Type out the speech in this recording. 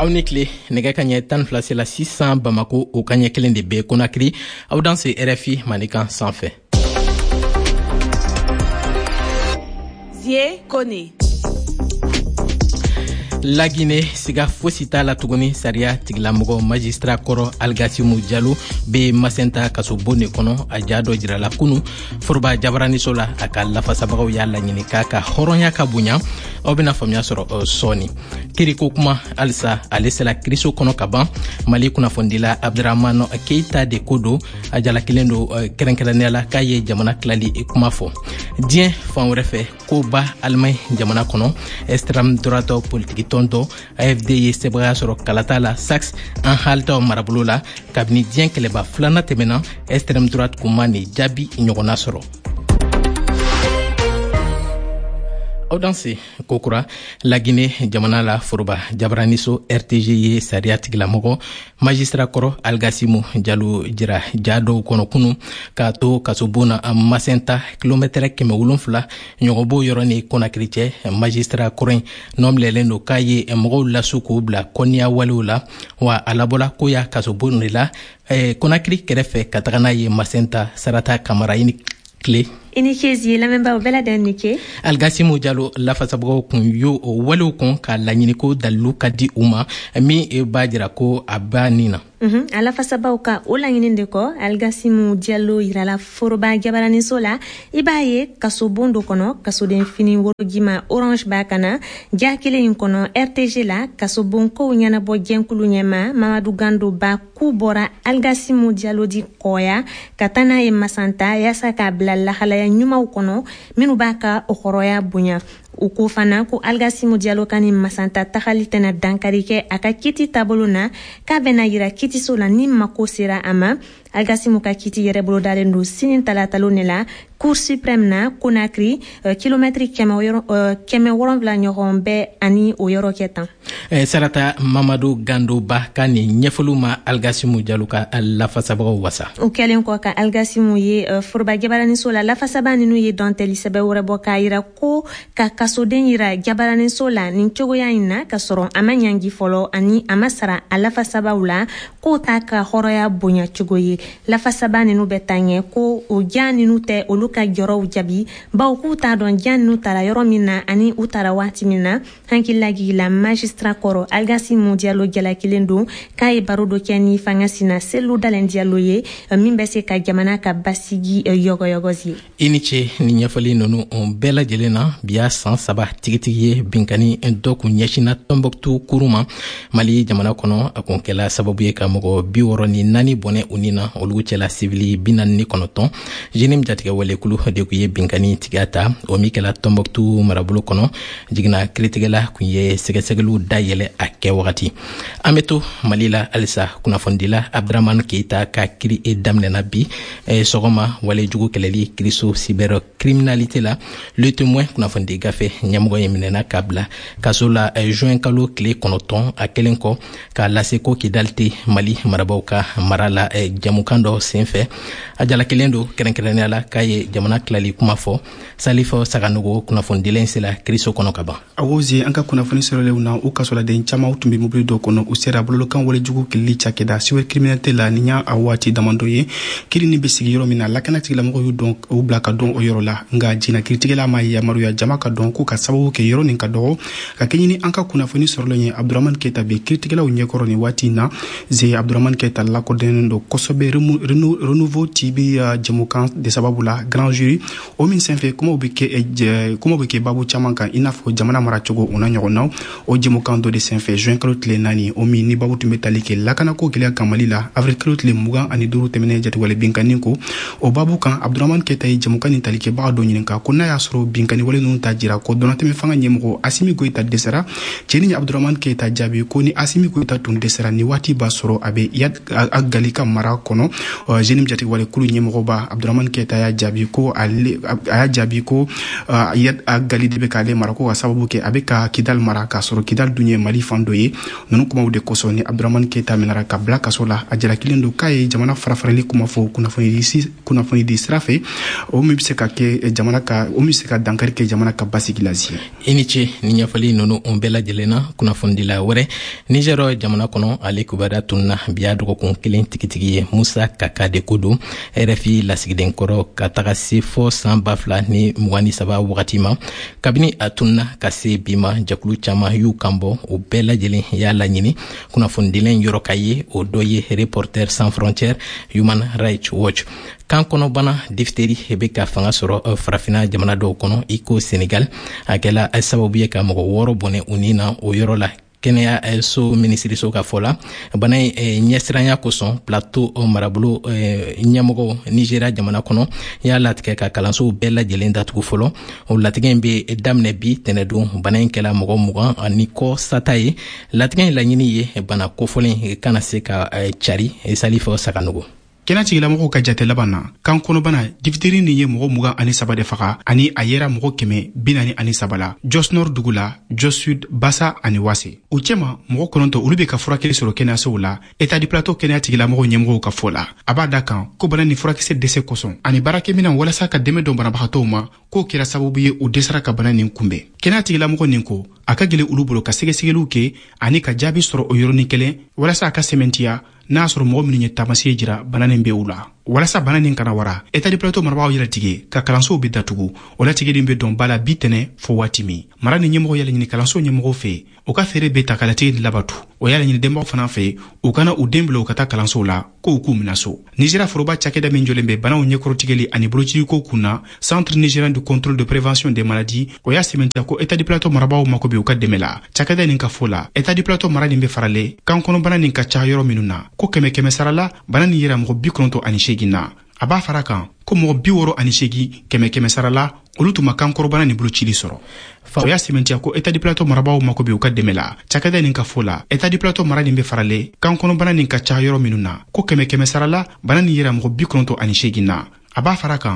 aw ni tile nɛgɛ ka ɲɛ 12 la 600 Bamako o ka ɲɛ 1 de bɛ Conakry aw dan se RFI Manikan sanfɛ. Zie Kone. La Guinée siga fosi t'a la tuguni sariya tigilamɔgɔ magistrat kɔrɔ Algasimu Diallo be Masenta kasobo ne kɔnɔ a ja dɔ jirala kunu foroba jabaraniso la a ka lafasabagaw y'a laɲini k'a ka hɔrɔnya ka bonya aw bena faamuya sɔrɔ sɔɔni kiriko kuma alisa ale sela kiriso kɔnɔ ka ban Mali kunnafondila Abdurahmane Keita de ko do a jalakilen do kɛrɛnkɛrɛnnenya la k'a ye jamana tilali kuma fɔ diɲɛ fan wɛrɛ fɛ ko ba Allemagne jamana kɔnɔ extrême droite politique tonto AFD ye sɛbɛya sɔrɔ kalata la Saxe an haltaw marabolo la kabini diɲɛ kɛlɛba filana tɛmɛna extrême droite kuma ni jaabi ɲɔgɔnna sɔrɔ. Audanse kokura La Guinée jamana la foroba jabaraniso RTG ye sariya tigilamɔgɔ magistrat kɔrɔ Algasimu Diallo jira jado kɔnɔ kunu k'a to kasobona Masenta kilomètre 700 ɲɔgɔnbo yɔrɔ ni Conakry cɛ magistrat kɔrɔ in nɔmilɛlen do k'a ye mɔgɔw lasu k'u bila kɔniya walew la wa a labɔla ko y'a kasobon de la Conakry kɛrɛfɛ ka taga n'a ye Masenta sarata kamara ini kile Inikezi lamemba bela danike Algasimu Diallo lafasabagaw kun yo walew kun ka laɲini ko dalilu ka di u ma min b'a jira ko a b'a nin na. Alafasabaw ka o laɲini de kɔ Algasimu Diallo yirala foroba jabaraniso la i b'a ye kasobon do kɔnɔ kasoden fini worogima orange b'a kana ja kelen in kɔnɔ RTG la kasobon kow ɲɛnabɔ jɛnkulu ɲɛma Mamadu Gando ba k'u bɔra Algasimu Diallo di kɔya ka taa n'a ye Masanta yaasa k'a bila lahalaya ɲumanw kɔnɔ minnu b'a ka o hɔrɔya bonya u ko fana ko Algasimu Diallo ka ni Masanta tagali tɛna dankari kɛ a ka kiti taabolo na k'a bɛna yira kitiso la ni mako sera a ma Algasimu ka kiti yɛrɛ bolo dalen do sini talatalo ne la Cour suprême na Conakry kilomètre 700 ɲɔgɔn bɛ ani o yɔrɔ kɛ tan. Sarata Mamadu Gando ba ka ni ɲɛfɔliw ma Algasimu Diallo ka lafasabagaw wasa. O kɛlen kɔ ka Algasimu ye foroba jabaraniso la lafasaba ninnu ye dɔntɛli sɛbɛ wɛrɛ bɔ k'a yira ko ka kasoden yira jabaraniso la nin cogoya in na ka sɔrɔ a ma ɲangi fɔlɔ ani a ma sara a lafasabaw la k'o t'a ka hɔrɔya bonya cogo ye lafasaba ninnu bɛ taa ɲɛ ko o ja ninnu tɛ olu ka jɔrɔw jabi bawo k'u t'a dɔn ja ninnu tara yɔrɔ min na ani u tara waati min na hankililagi la magistrat kɔrɔ Algasimu Diallo jalakilen don k'a ye baro dɔ kɛ ni fangasina Selu Dalen Diallo ye min bɛ se ka jamana ka basigi yɔgɔyɔgɔzi ye. I ni ce ni ɲɛfɔli ninnu bɛɛ lajɛlen na biya san 3 tigitigi ye binkani dɔ kun ɲɛsina Tombouctou kuru ma Mali jamana kɔnɔ a kun kɛla sababu ye ka mɔgɔ 64 bɔnɛ u ni na olu cɛla civili 49 jenim jatigɛ walekulu de kun ye binkani tigiya ta o min kɛla Tombouctou marabolo kɔnɔ jigina kiritigɛla kun ye sɛgɛsɛgɛliw dayɛlɛ a kɛ wagati an bɛ to Mali la halisa kunnafondila Abdurahmane Keita ka kiri daminɛna bi sɔgɔma walejugu kɛlɛli kiriso cybercriminalité la le témoin kunnafondi gafe ɲɛmɔgɔ ye minɛna k'a bila kaso la juin kalo tile 9 a kelen kɔ k'a lase ko Kidal tɛ Mali marabaw ka mara la jamukan dɔ senfɛ a jalakelen do kɛrɛnkɛrɛnnenya la k'a ye jamana tilali kuma fɔ Salifo Saganogo kunnafonidilen sela kiriso kɔnɔ ka ban. Awozi an ka kunnafoni sɔrɔlenw na u kasoladen camanw tun bɛ mobili dɔ kɔnɔ u sera bololokan walejugu kɛlɛli cakɛda cybercriminalité la ni y'a waati damadɔ ye kiri ni bɛ sigi yɔrɔ min na lakana tigilamɔgɔw y'u dɔn u bila ka dɔn o yɔrɔ la nka jina kiritigɛla ma yamaruya jama ka dɔn k'u ka sababu kɛ yɔrɔ nin ka dɔgɔ ka kɛ ɲini an ka kunnafoni sɔrɔlen ye Abdurahmane Keita bɛ kiritigɛlaw ɲɛkɔrɔ ni waati in na ze Abdurahmane Keita lakɔdɛnnen do kosɛbɛ renouveau TV jamukan de sababu la grand jury o min senfɛ kumaw bɛ kɛ babu caman kan i n'a fɔ jamana maracogo o na ɲɔgɔnnaw o jamukan dɔ de senfɛ juin kalo tile 4 o min ni babu tun bɛ tali kɛ lakanako gɛlɛya kan Mali la avril kalo tile 25 tɛmɛnen jatiwale binkani ko o babu kan Abdurahmane Keita ye jamukan ni talikɛbaga dɔ ɲininka ko n'a y'a sɔrɔ binkani wale ninnu ta jira ko dɔnatɛmɛ fanga ɲɛmɔgɔ Asimi Goita dɛsɛra cɛni ye Abdurahmane Keita jaabi ko ni Asimi Goita tun dɛsɛra ni waati b'a sɔrɔ a bɛ a gali ka mara kɔnɔ kono jenim jati wale kulu ñemɔgɔba Abdourahmane Keita y'a jaabi ko yad a gali de be k'ale mara ko ka sababu kɛ a be ka Kidal mara k'a sɔrɔ Kidal dun ye Mali fan dɔ ye nunu kumaw de kosɔn ni Abdourahmane Keita minara ka bila kaso la a jalakilen don k'a ye jamana farafarali kuma fɔ kunnafoni di sira fɛ o min be se ka dankari kɛ jamana ka basigi la zi i ni ce ni ɲɛfɔli nunu bɛɛ lajɛlen na kunnafonidila wɛrɛ Niger jamana kɔnɔ ale kubada tunna biya dɔgɔkun kelen tigitigi ye Musa Kaka de ko don RFI lasigiden kɔrɔ ka taga se fɔ san 2023 wagati ma kabini a tunna ka se bi ma jakulu caman y'u kanbɔ o bɛɛ lajɛlen y'a laɲini kunnafonidilen yɔrɔ ka ye o dɔ ye Reporters sans frontières Human Rights Watch kan kɔnɔbana diphtérie be ka fanga sɔrɔ farafina jamana dɔw kɔnɔ i ko Senegal a kɛla sababu ye ka mɔgɔ 6 bɔnɛ u ni na o yɔrɔ la kɛnɛya so minisiriso ka fɔ la bana ɲɛsiranya kosɔn plateau marabolo ɲɛmɔgɔ Nigeria jamana kɔnɔ y'a latigɛ ka kalansow bɛɛ lajɛlen datugu fɔlɔ o latigɛ in be daminɛ bi tɛnɛdon bana in kɛla mɔgɔ 20 ani kɔ sata ye latigɛ in laɲini ye bana kofɔlen kana se ka cari salifɔ saganugo kɛnɛtigilamɔgɔw ka jate laban na kan kɔnɔbana diphtérie nin ye mɔgɔ 23 de faga ani a yera mɔgɔ 143 la Jos Nord dugu la Jos Sud Bassa ani Wase o cɛma mɔgɔ 9 olu be ka furakɛli sɔrɔ kɛnɛyasow la État du Plateau kɛnɛyatigilamɔgɔw ɲɛmɔgɔw ka fɔ la a b'a da kan ko bana ni furakisɛ dɛsɛ kosɔn ani baarakɛminɛn walasa ka dɛmɛ dɔn banabagatɔw ma k'o kɛra sababu ye o dɛsɛra ka bana nin kunbɛn kɛnɛyatigilamɔgɔ nin ko a ka gɛlɛn olu bolo ka sɛgɛsɛgɛliw kɛ ani ka jaabi sɔrɔ o yɔrɔnin kelen walasa a ka sɛmɛntiya n'a sɔrɔ mɔgɔ minnu ye taamasiye jira bana nin be u la walasa bana nin kana wara État du Plateau marabagaw yɛrɛ tigɛ ka kalansow be datugu o latigɛlen be dɔn bala bi tɛnɛ fɔ waati min mara ni ɲɛmɔgɔ yɛlɛ ɲini kalanso ɲɛmɔgɔw fɛ u ka feere be ta ka latigɛ labatu o yɛlɛ ɲini denbaw fana fɛ u kana u den bila u ka taa kalansow la ko u k'u mina so Nigeria foroba cakɛda min jɔlen be banaw ɲɛkɔrɔtigɛli ani bolociko kunna Centre Nigérien de contrôle de prévention des maladies o y'a sɛmɛntiya ko État du Plateau marabagaw mako be u ka dɛmɛ la cakɛda nin ka fɔ la État du Plateau mara nin be farale kan kɔnɔbana nin ka ca yɔrɔ minnu na ko 100 sarala bana nin yera mɔgɔ 98 na a b'a fara kan ko mɔgɔ 68 100 sarala olu tun ma kan kɔrɔbana ni bolocili sɔrɔ o y'a sɛmɛntiya ko État du Plateau marabagaw mako be u ka dɛmɛ la cakɛda nin ka fɔ la État du Plateau mara nin be farale kan kɔnɔbana nin ka ca yɔrɔ minnu na ko 100 sarala bana nin yera mɔgɔ 98 na a b'a fara kan